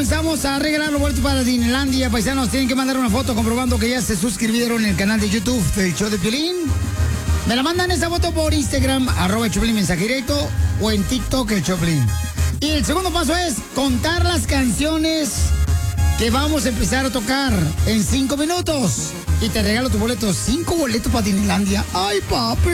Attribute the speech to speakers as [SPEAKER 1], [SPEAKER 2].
[SPEAKER 1] Vamos a regalar los boletos para Disneylandia, paisanos. Tienen que mandar una foto comprobando que ya se suscribieron en el canal de YouTube del show de Piolín. Me la mandan esa foto por Instagram, @Choplin mensaje directo, o en TikTok el Choplin. Y el segundo paso es contar las canciones que vamos a empezar a tocar en 5 minutos. Y te regalo tu boleto, 5 boletos para Disneylandia. ¡Ay, papi!